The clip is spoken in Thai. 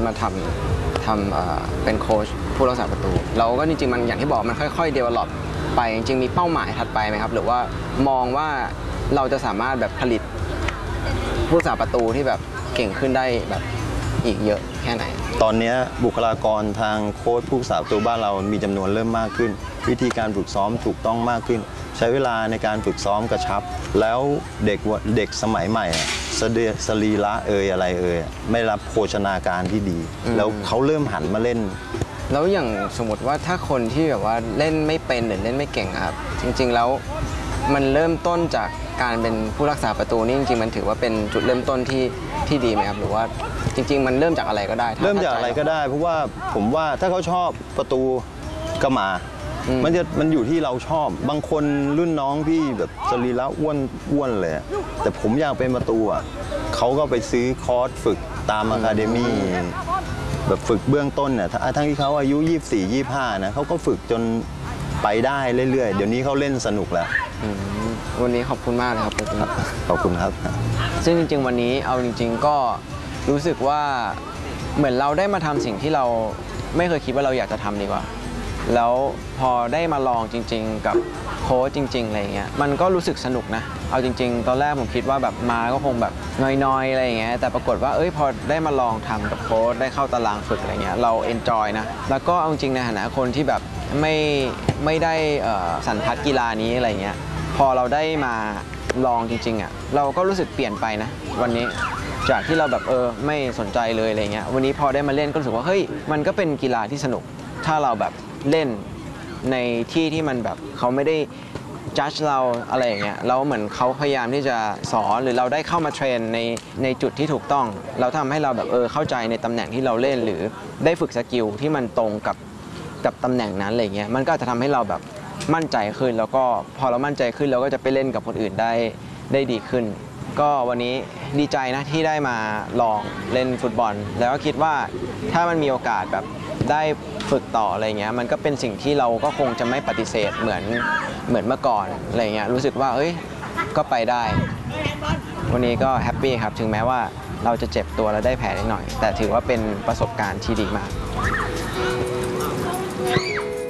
มาทำเป็นโค้ชผู้รักษาประตูเราก็จริงๆมันอย่างที่บอกมันค่อยๆ develop ไปจริงๆมีเป้าหมายถัดไปไหมครับหรือว่ามองว่าเราจะสามารถแบบผลิตผู้รักษาประตูที่แบบเก่งขึ้นได้แบบอีกเยอะแค่ไหนตอนนี้บุคลากรทางโค้ชผู้รักษาประตูบ้านเรามีจำนวนเริ่มมากขึ้นวิธีการฝึกซ้อมถูกต้องมากขึ้นใช้เวลาในการฝึกซ้อมกระชับแล้วเด็กสมัยใหม่สรีระอะไรไม่รับโภชนาการที่ดีแล้วเขาเริ่มหันมาเล่นแล้วอย่างสมมติว่าถ้าคนที่แบบว่าเล่นไม่เป็นหรือเล่นไม่เก่งครับจริงๆแล้วมันเริ่มต้นจากการเป็นผู้รักษาประตูนี่จริงๆมันถือว่าเป็นจุดเริ่มต้นที่ดีไหมครับหรือว่าจริงๆมันเริ่มจากอะไรก็ได้เริ่มจากอะไรก็ได้เพราะว่าผมว่าถ้าเขาชอบประตูก็มันอยู่ที่เราชอบบางคนรุ่นน้องพี่แบบสรีระอ้วนเลยแต่ผมอยากเป็นประตูอ่ะเขาก็ไปซื้อคอร์สฝึกตามอะคาเดมี่แบบฝึกเบื้องต้นเนี่ยทั้งที่เขาอายุ24-25นะเขาก็ฝึกจนไปได้เรื่อยๆเดี๋ยวนี้เขาเล่นสนุกแล้ววันนี้ขอบคุณมากเลยครับขอบคุณครับซึ่งจริงๆวันนี้เอาจริงๆก็รู้สึกว่าเหมือนเราได้มาทำสิ่งที่เราไม่เคยคิดว่าเราอยากจะทำดีกว่าแล้วพอได้มาลองจริงๆกับโค้ชจริงๆอะไรเงี้ยมันก็รู้สึกสนุกนะเอาจริงๆตอนแรกผมคิดว่าแบบมาก็คงแบบน้อยๆอะไรอย่างเงี้ยแต่ปรากฏว่าพอได้มาลองทำกับโค้ชได้เข้าตารางฝึกอะไรเงี้ยเราเอนจอยนะแล้วก็เอาจริงในฐานะคนที่แบบไม่ได้สันทัดกีฬานี้อะไรเงี้ยพอเราได้มาลองจริงๆอ่ะเราก็รู้สึกเปลี่ยนไปนะวันนี้จากที่เราแบบไม่สนใจเลยอะไรเงี้ยวันนี้พอได้มาเล่นก็รู้สึกว่าเฮ้ยมันก็เป็นกีฬาที่สนุกถ้าเราแบบเล่นในที่ที่มันแบบเขาไม่ได้จัดเราอะไรอย่างเงี้ยแล้วเหมือนเขาพยายามที่จะสอนหรือเราได้เข้ามาเทรนในจุดที่ถูกต้องเราทำให้เราแบบเข้าใจในตำแหน่งที่เราเล่นหรือได้ฝึกสกิลที่มันตรงกับตำแหน่งนั้นอะไรเงี้ยมันก็จะทำให้เราแบบมั่นใจขึ้นแล้วก็พอเรามั่นใจขึ้นเราก็จะไปเล่นกับคนอื่นได้ดีขึ้นก็วันนี้ดีใจนะที่ได้มาลองเล่นฟุตบอลแล้วก็คิดว่าถ้ามันมีโอกาสแบบได้ฝึกต่ออะไรเงี้ยมันก็เป็นสิ่งที่เราก็คงจะไม่ปฏิเสธเหมือนเมื่อก่อนอะไรเงี้ยรู้สึกว่าก็ไปได้วันนี้ก็แฮปปี้ครับถึงแม้ว่าเราจะเจ็บตัวและได้แผลนิดหน่อยแต่ถือว่าเป็นประสบการณ์ที่ดีมาก